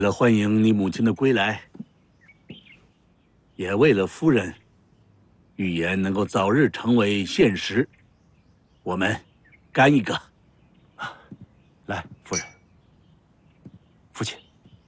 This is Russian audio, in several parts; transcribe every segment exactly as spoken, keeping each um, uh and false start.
为了欢迎你母亲的归来，也为了夫人预言能够早日成为现实，我们干一个。 来，夫人，父亲。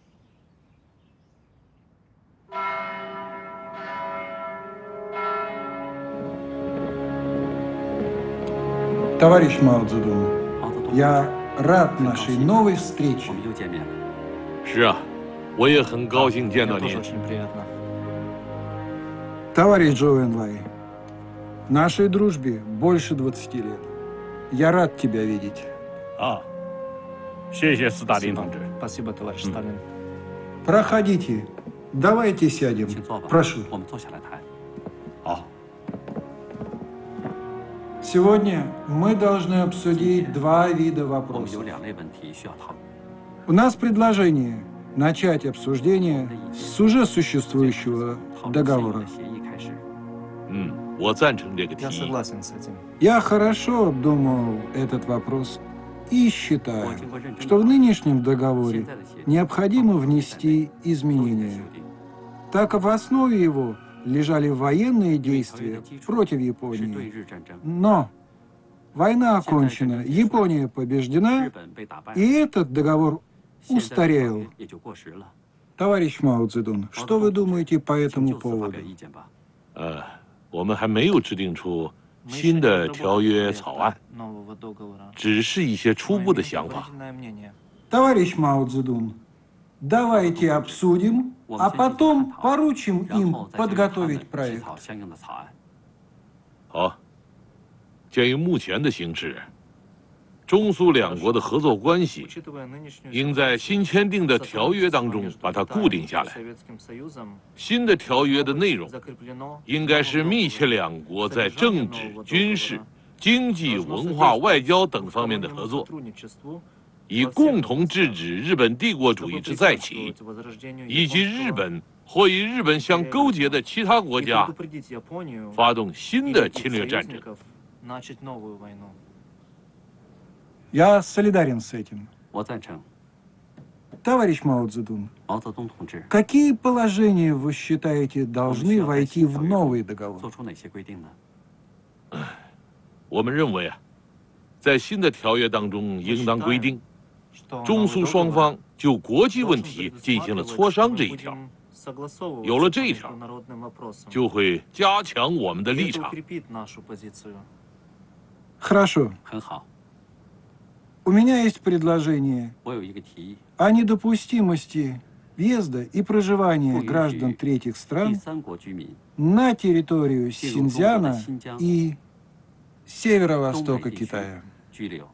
Товарищ Мао Цзэдун, я рад нашей новой встрече. 是啊，我也很高兴见到您。 Товарищ Чжоу Энлай, нашей дружбе больше двадцати лет. Я рад тебя видеть. 啊，谢谢斯大林同志。 Спасибо, товарищ Сталин. Проходите. Давайте сядем. Прошу. 好， Сегодня мы должны обсудить два вида вопросов. У нас предложение начать обсуждение с уже существующего договора. 嗯，我赞成这个提 Я 议。 согласен с этим. Я хорошо обдумал этот вопрос и считаю, что в нынешнем договоре необходимо внести изменения, так как в основе его лежали военные действия против Японии. Но война окончена, Япония побеждена, и этот договор устарел. Товарищ Мао Цзэдун, что вы думаете по этому поводу? 呃，我们还没有制定出新的条约草案， Нового договора. 只是一些初步的想法。 Предварительное мнение. Товарищ Мао Цзэдун, давайте обсудим, а потом поручим им подготовить проект. 好，鉴于目前的形势，中苏两国的合作关系 Учитывая нынешнюю 应在新签订的条约当中把它固定下来。 Советским Союзом 新的条约的内容 закреплено 应该是密切两国在政治、军事、经济、文化、外交等方面的合作， сотрудничеству 以共同制止日本帝国主义之再起， возрождению 以及 японского 日本或与日本相勾结的其他国 и 家 предупредить Японию 发动新 и 的 других 侵略战争。 союзников начать новую войну. Я солидарен с этим. 我赞成 Товарищ Мао Цзэдун, 毛泽东同志 какие положения вы считаете 我们需 должны 要在 войти 新 в 条约 новый 中 договор? 做出哪些规定呢？ 我们认为啊，在新的条约当中应当规定， Что 中 новый 苏双 договор 方就国际问 должен 题进行了 предусматривать, 磋商 что 这 мы 一条， будем согласовываться 有了这一 по 条， международным вопросам. 就会加强我们的 И 立 это 场。 укрепит нашу позицию. Хорошо. 很好， У меня есть предложение 我有一个提议， о недопустимости въезда и проживания 不允 граждан 许 третьих 第 стран 三国居民 на территорию 进入中国的 Синьцзяна 新疆、 и 东 северо-востока 北地区 Китая. 拘留。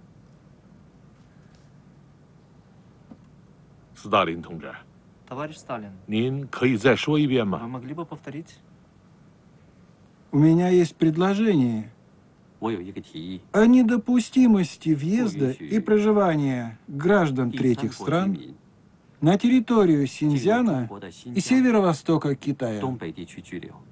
斯大林同志， Товарищ Сталин, 您可以再说一遍 вы 吗？ могли бы повторить? У меня есть предложение 我有一个提议， о недопустимости въезда Увещи. и проживания граждан 第三 третьих 国居 стран 民 на территорию 进入中 Синьцзяна 国的新 и 疆、 северо-востока Китая. 东北地区拘留。